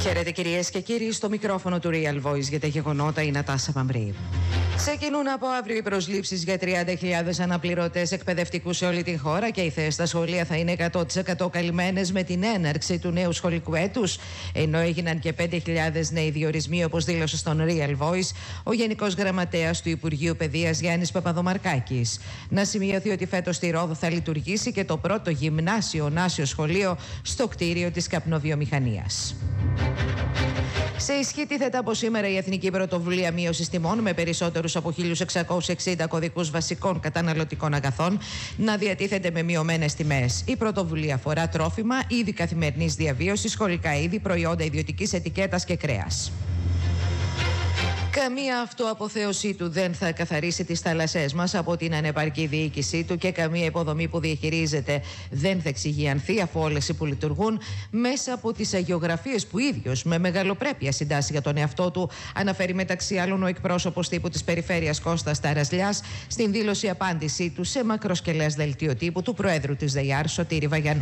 Χαίρετε κυρίες και κύριοι, στο μικρόφωνο του Real Voice για τα γεγονότα η Νατάσα Παμπρή. Ξεκινούν από αύριο οι προσλήψεις για 30.000 αναπληρωτές εκπαιδευτικούς σε όλη την χώρα και οι θέσεις στα σχολεία θα είναι 100% καλυμμένες με την έναρξη του νέου σχολικού έτους. Ενώ έγιναν και 5.000 νέοι διορισμοί, όπως δήλωσε στον Real Voice ο Γενικός Γραμματέας του Υπουργείου Παιδείας Γιάννης Παπαδομαρκάκης. Να σημειωθεί ότι φέτος στη Ρόδο θα λειτουργήσει και το πρώτο γυμνάσιο-νάσιο σχολείο στο κτίριο της καπνοβιομηχανίας. Σε ισχύ τίθεται από σήμερα η Εθνική Πρωτοβουλία Μείωσης Τιμών με περισσότερους από 1.660 κωδικούς βασικών καταναλωτικών αγαθών να διατίθεται με μειωμένες τιμές. Η πρωτοβουλία αφορά τρόφιμα, είδη καθημερινής διαβίωσης, σχολικά είδη, προϊόντα ιδιωτικής ετικέτας και κρέας. Καμία αυτοαποθέωσή του δεν θα καθαρίσει τις θάλασσές μας από την ανεπαρκή διοίκησή του και καμία υποδομή που διαχειρίζεται δεν θα εξηγιανθεί, αφού όλες οι που λειτουργούν μέσα από τις αγιογραφίες που ίδιος με μεγαλοπρέπεια συντάσσει για τον εαυτό του, αναφέρει μεταξύ άλλων ο εκπρόσωπος τύπου της Περιφέρειας Κώστας Ταρασλιάς στην δήλωση απάντησή του σε μακροσκελές δελτίο τύπου του Προέδρου της ΔΕΙΑΡ Σωτήρη Βαγιανού.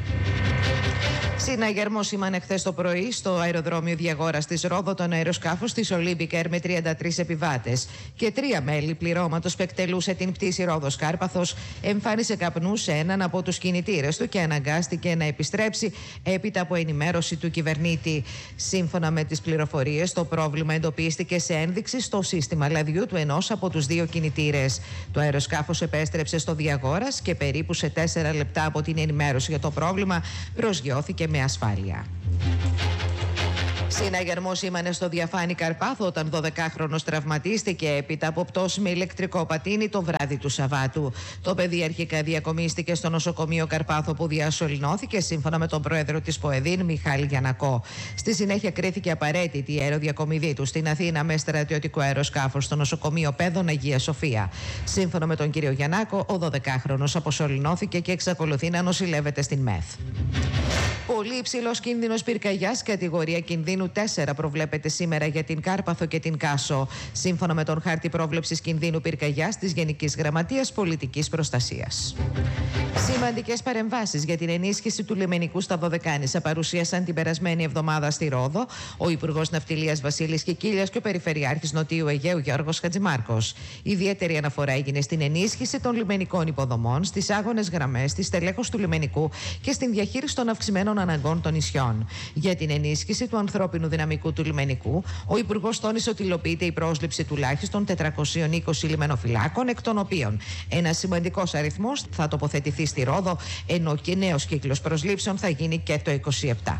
Συναγερμό σήμανε χθες το πρωί στο αεροδρόμιο Διαγόρας της Ρόδο τον αεροσκάφος της Olympic Air με 33 επιβάτες και 3 μέλη πληρώματος που εκτελούσε την πτήση Ρόδος Κάρπαθος εμφάνισε καπνού σε έναν από τους κινητήρες του και αναγκάστηκε να επιστρέψει έπειτα από ενημέρωση του κυβερνήτη. Σύμφωνα με τις πληροφορίες, το πρόβλημα εντοπίστηκε σε ένδειξη στο σύστημα λαδιού του ενός από τους 2 κινητήρες. Το αεροσκάφος επέστρεψε στο Διαγόρας και περίπου σε 4 λεπτά από την ενημέρωση για το πρόβλημα προσγειώθηκε με ασφάλεια. Συναγερμό σήμανε στο Διαφάνη Καρπάθο όταν 12χρονος τραυματίστηκε έπειτα από πτώση με ηλεκτρικό πατίνι το βράδυ του Σαββάτου. Το παιδί αρχικά διακομίστηκε στο νοσοκομείο Καρπάθο που διασωληνώθηκε σύμφωνα με τον πρόεδρο της ΠΟΕΔΗΝ Μιχάλη Γιαννακό. Στη συνέχεια κρίθηκε απαραίτητη η αεροδιακομιδή του στην Αθήνα με στρατιωτικό αεροσκάφος στο νοσοκομείο Πέδων Αγία Σοφία. Σύμφωνα με τον κύριο Γιαννάκο, ο 12χρονος αποσωληνώθηκε και εξακολουθεί να νοσηλεύεται στην ΜΕΘ. Πολύ υψηλός κίνδυνος πυρκαγιάς, κατηγορία κινδύνου 4 προβλέπεται σήμερα για την Κάρπαθο και την Κάσο, σύμφωνα με τον χάρτη πρόβλεψης κινδύνου πυρκαγιάς της Γενικής Γραμματείας Πολιτικής Προστασίας. Σημαντικές παρεμβάσεις για την ενίσχυση του λιμενικού στα Δωδεκάνησα παρουσίασαν την περασμένη εβδομάδα στη Ρόδο ο Υπουργός Ναυτιλίας Βασίλης Κικίλιας και ο Περιφερειάρχης Νοτιού Αιγαίου Γιώργος Χατζημάρκος. Ιδιαίτερη αναφορά έγινε στην ενίσχυση των λιμενικών υποδομών, στις άγονες γραμμές, στη στελέχωση του λιμενικού και στην διαχείριση των αυξημένων αναγκών των νησιών. Για την ενίσχυση του ανθρώπινου δυναμικού του λιμενικού, ο Υπουργός τόνισε ότι υλοποιείται η πρόσληψη τουλάχιστον 420 λιμενοφυλάκων, εκ των οποίων ένας σημαντικός αριθμός θα τοποθετηθεί στη Ρόδο, ενώ και νέος κύκλος προσλήψεων θα γίνει και το 2027.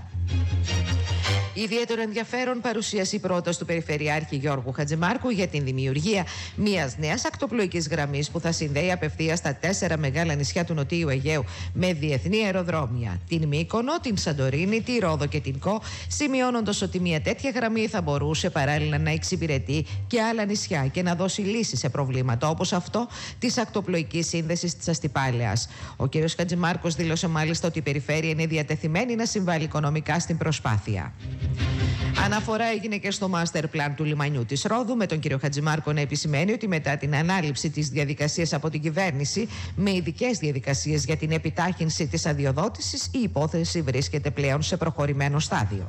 Ιδιαίτερο ενδιαφέρον παρουσίασε η πρόταση του Περιφερειάρχη Γιώργου Χατζημάρκου για την δημιουργία μιας νέας ακτοπλοϊκής γραμμής που θα συνδέει απευθείας τα 4 μεγάλα νησιά του Νοτιού Αιγαίου με διεθνή αεροδρόμια, την Μύκονο, την Σαντορίνη, τη Ρόδο και την Κο, σημειώνοντας ότι μια τέτοια γραμμή θα μπορούσε παράλληλα να εξυπηρετεί και άλλα νησιά και να δώσει λύσεις σε προβλήματα όπως αυτό της ακτοπλοϊκής σύνδεσης της Αστυπάλαιας. Ο κ. Χατζημάρκος δήλωσε μάλιστα ότι η περιφέρεια είναι διατεθειμένη να συμβάλλει οικονομικά στην προσπάθεια. Αναφορά έγινε και στο master plan του λιμανιού της Ρόδου, με τον κύριο Χατζημάρκο να επισημαίνει ότι μετά την ανάληψη της διαδικασίας από την κυβέρνηση με ειδικές διαδικασίες για την επιτάχυνση της αδειοδότησης, η υπόθεση βρίσκεται πλέον σε προχωρημένο στάδιο.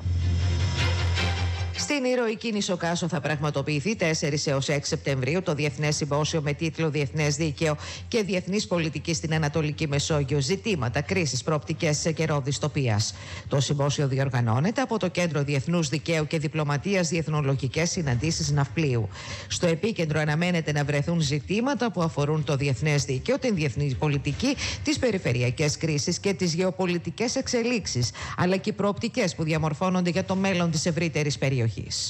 Στην ηρωική νήσο Κάσο θα πραγματοποιηθεί 4 έως 6 Σεπτεμβρίου το Διεθνές Συμπόσιο με τίτλο Διεθνές Δίκαιο και Διεθνής Πολιτική στην Ανατολική Μεσόγειο, ζητήματα κρίσης, προοπτικές σε καιρό δυστοπίας. Το συμπόσιο διοργανώνεται από το Κέντρο Διεθνούς Δικαίου και Διπλωματίας Διεθνολογικές Συναντήσεις Ναυπλίου. Στο επίκεντρο αναμένεται να βρεθούν ζητήματα που αφορούν το διεθνές δίκαιο, την διεθνή πολιτική, τις περιφερειακές κρίσεις και τις γεωπολιτικές εξελίξεις, αλλά και οι προοπτικές που διαμορφώνονται για το μέλλον της ευρύτερης περιοχής.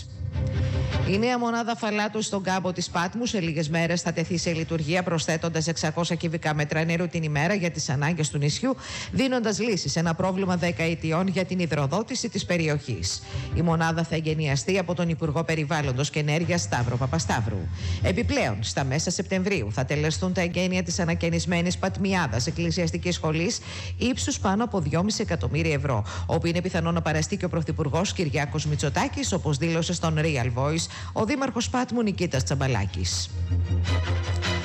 Η νέα μονάδα φαλάτου στον κάμπο της Πάτμου σε λίγες μέρες θα τεθεί σε λειτουργία, προσθέτοντας 600 κυβικά μέτρα νερού την ημέρα για τις ανάγκες του νησιού, δίνοντας λύση σε ένα πρόβλημα δεκαετιών για την υδροδότηση της περιοχής. Η μονάδα θα εγκαινιαστεί από τον Υπουργό Περιβάλλοντος και Ενέργειας Σταύρο Παπασταύρου. Επιπλέον, στα μέσα Σεπτεμβρίου θα τελεστούν τα εγγένεια της ανακαινισμένης Πατμιάδας Εκκλησιαστικής Σχολής ύψους πάνω από 2,5 εκατομμύρια ευρώ, όπου είναι πιθανό να παραστεί και ο Πρωθυπουργός Κυριάκος Μητσοτάκης, όπως δήλωσε στον Real Voice ο Δήμαρχος Πάτμου Νικήτας Τσαμπαλάκης.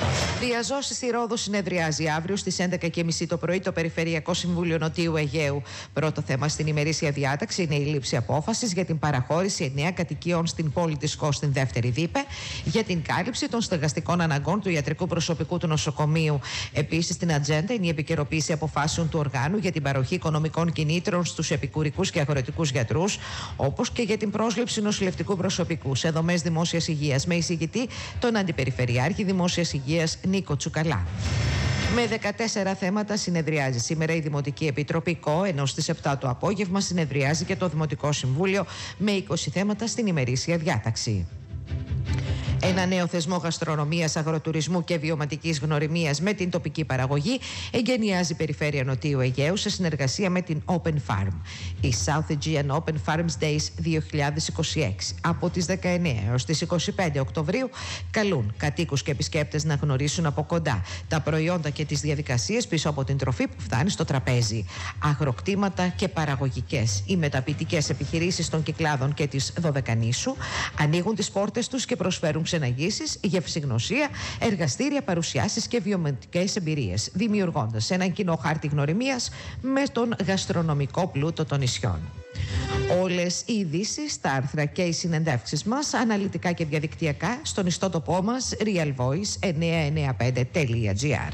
Διαζώσεις στη Ρόδο συνεδριάζει αύριο στις 11:30 το πρωί το Περιφερειακό Συμβούλιο Νοτιού Αιγαίου. Πρώτο θέμα στην ημερήσια διάταξη είναι η λήψη απόφασης για την παραχώρηση 9 κατοικιών στην πόλη της Κος στην δεύτερη Δίπε για την κάλυψη των στεγαστικών αναγκών του ιατρικού προσωπικού του νοσοκομείου. Επίσης, στην ατζέντα είναι η επικαιροποίηση αποφάσεων του οργάνου για την παροχή οικονομικών κινήτρων στους επικουρικούς και αγροτικούς γιατρούς, όπως και για την πρόσληψη νοσηλευτικού προσωπικού σε δομές δημόσιας υγείας, με εισηγητή τον Αντιπεριφερειάρχη Δημόσιας Υγείας Νίκο Τσουκαλά. Με 14 θέματα συνεδριάζει σήμερα η Δημοτική Επιτροπή ΚΟ, ενώ στις 7 το απόγευμα συνεδριάζει και το Δημοτικό Συμβούλιο με 20 θέματα στην ημερήσια διάταξη. Ένα νέο θεσμό γαστρονομίας, αγροτουρισμού και βιωματικής γνωριμίας με την τοπική παραγωγή εγκαινιάζει η Περιφέρεια Νοτιού Αιγαίου σε συνεργασία με την Open Farm. Η South Aegean Open Farms Days 2026 από τις 19 έως τις 25 Οκτωβρίου καλούν κατοίκους και επισκέπτες να γνωρίσουν από κοντά τα προϊόντα και τις διαδικασίες πίσω από την τροφή που φτάνει στο τραπέζι. Αγροκτήματα και παραγωγικές ή μεταποιητικές επιχειρήσεις των Κυκλάδων και της Δωδεκανήσου ανοίγουν τις πόρτες τους και προσφέρουν ξεναγήσεις, γευσηγνωσία, εργαστήρια, παρουσιάσεις και βιωματικές εμπειρίες, δημιουργώντας έναν κοινό χάρτη γνωριμίας με τον γαστρονομικό πλούτο των νησιών. Όλες οι ειδήσεις, τα άρθρα και οι συνεντεύξεις μας, αναλυτικά και διαδικτυακά, στον ιστότοπό μας realvoice995.gr.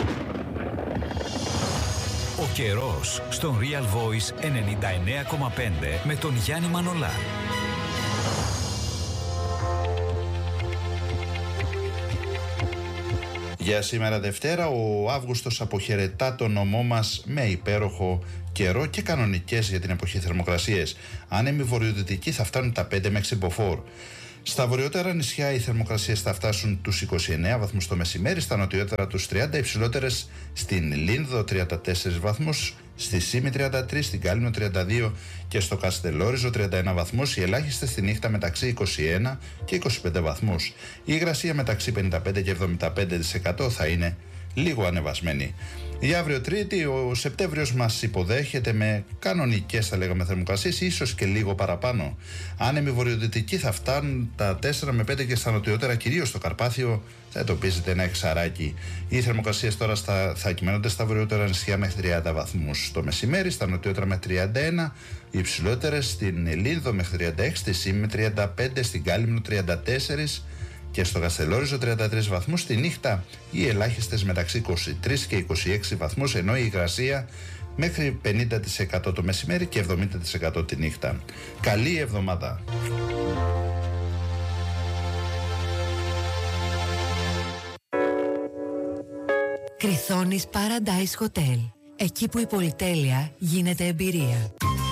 Ο καιρός στον Real Voice 99,5 με τον Γιάννη Μανολά. Για σήμερα Δευτέρα, ο Αύγουστος αποχαιρετά το νομό μας με υπέροχο καιρό και κανονικές για την εποχή θερμοκρασίες. Άνεμοι βορειοδυτικοί θα φτάνουν τα 5 μέχρι μποφόρ. Στα βορειότερα νησιά οι θερμοκρασίες θα φτάσουν τους 29 βαθμούς το μεσημέρι, στα νοτιότερα τους 30, υψηλότερες στην Λίνδο 34 βαθμούς, στη Σύμη 33, στην Κάλυμνο 32 και στο Καστελόριζο 31 βαθμούς, οι ελάχιστες στη νύχτα μεταξύ 21 και 25 βαθμούς. Η υγρασία μεταξύ 55 και 75% θα είναι λίγο ανεβασμένη. Για αύριο Τρίτη, ο Σεπτέμβριος μας υποδέχεται με κανονικές, θα λέγαμε, θερμοκρασίες, ίσως και λίγο παραπάνω. Άνεμοι βορειοδυτικοί θα φτάνουν τα 4 με 5 και στα νοτιότερα, κυρίως στο Καρπάθιο, θα εντοπίζεται ένα εξαράκι. Οι θερμοκρασίες τώρα θα κυμαίνονται στα βορειότερα νησιά μέχρι 30 βαθμούς το μεσημέρι, στα νοτιότερα με 31, οι υψηλότερες στην Λίνδο μέχρι 36, στη Σύμη με 35, στην Κάλυμνο 34 και στο Καστελόριζο 33 βαθμούς. Τη νύχτα οι ελάχιστες μεταξύ 23 και 26 βαθμούς, ενώ η υγρασία μέχρι 50% το μεσημέρι και 70% τη νύχτα. Καλή εβδομάδα! Κριθόνης Paradise Hotel. Εκεί που η πολυτέλεια γίνεται εμπειρία.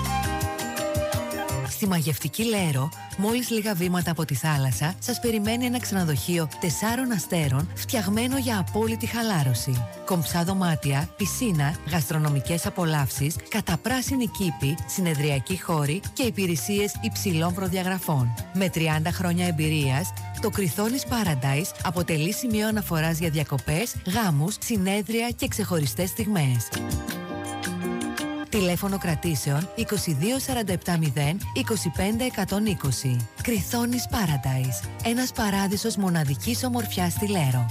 Στη μαγευτική Λέρο, μόλις λίγα βήματα από τη θάλασσα, σας περιμένει ένα ξενοδοχείο 4 αστέρων φτιαγμένο για απόλυτη χαλάρωση. Κομψά δωμάτια, πισίνα, γαστρονομικές απολαύσεις, καταπράσινη κήπη, συνεδριακοί χώροι και υπηρεσίες υψηλών προδιαγραφών. Με 30 χρόνια εμπειρίας, το Κριθόνης Paradise αποτελεί σημείο αναφοράς για διακοπές, γάμους, συνέδρια και ξεχωριστές στιγμές. Τηλέφωνο κρατήσεων 2247 025 120. Κριθόνης Paradise. Ένας παράδεισος μοναδικής ομορφιάς στη Λέρο.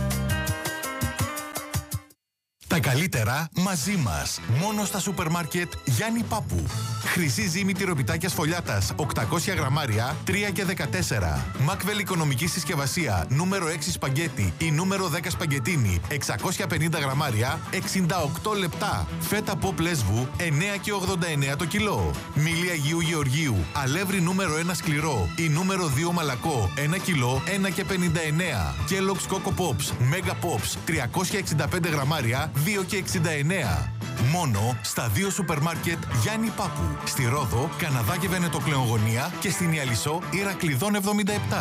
Τα καλύτερα μαζί μας. Μόνο στα σούπερ μάρκετ Γιάννη Πάπου. Χρυσή ζύμη τυροπιτάκια φωλιάτας 800 γραμμάρια 3 και 14. Μακβέλ οικονομική συσκευασία νούμερο 6 σπαγκέτι ή νούμερο 10 σπαγκετίνι 650 γραμμάρια 68 λεπτά. Φέτα ποπ λέσβου 9 και 89 το κιλό. Μήλι Αγίου Γεωργίου αλεύρι νούμερο 1 σκληρό ή νούμερο 2 μαλακό 1 κιλό 1 και 59. Kellogg's Coco Pops Mega Pops 365 γραμμάρια 2 και 69. Μόνο στα 2 σούπερ μάρκετ Γιάννη Πάπου. Στη Ρόδο, Καναδά και Βενετοκλεογωνία και στην Ιαλισσό Ηρακλειδών 77.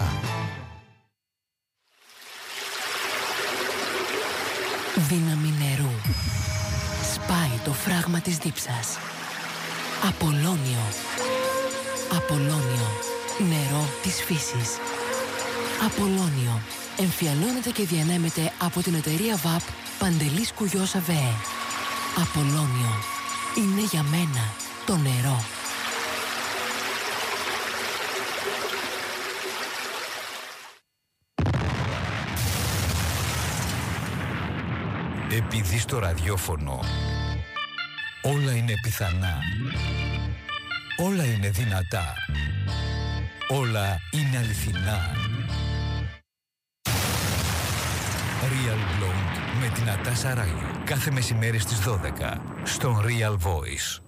Δύναμη νερού. Σπάει το φράγμα της δίψας. Απολώνιο. Απολώνιο. Νερό της φύσης. Απολώνιο. Εμφιαλώνεται και διανέμεται από την εταιρεία ΒΑΠ Παντελής Κουγιός ΑΒΕ. Απολώνιο. Είναι για μένα το νερό. Επειδή στο ραδιόφωνο όλα είναι πιθανά, όλα είναι δυνατά, όλα είναι αληθινά. Real Blonde με την Νατάσα Ράγιου. Κάθε μεσημέρι στις 12 στον Real Voice.